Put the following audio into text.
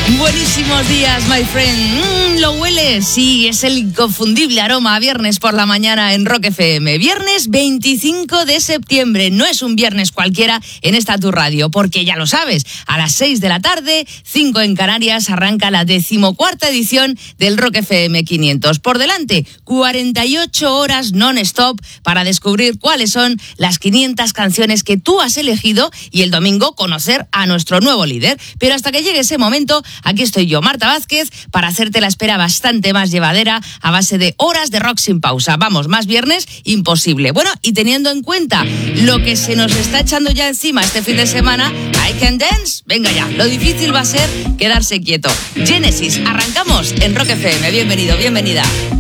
Buenísimos días, my friend. ¿Lo hueles? Sí, es el inconfundible aroma a viernes por la mañana en Rock FM. Viernes 25 de septiembre. No es un viernes cualquiera en esta tu radio, porque ya lo sabes, a las 6 de la tarde, 5 en Canarias, arranca la 14ª edición del Rock FM 500. Por delante, 48 horas non-stop para descubrir cuáles son las 500 canciones que tú has elegido y el domingo conocer a nuestro nuevo líder. Pero hasta que llegue ese momento, aquí estoy yo, Marta Vázquez, para hacerte la espera bastante más llevadera a base de horas de rock sin pausa. Vamos, más viernes, imposible. Bueno, y teniendo en cuenta lo que se nos está echando ya encima este fin de semana, I Can Dance, venga ya, lo difícil va a ser quedarse quieto. Genesis, arrancamos en Rock FM. Bienvenido, bienvenida.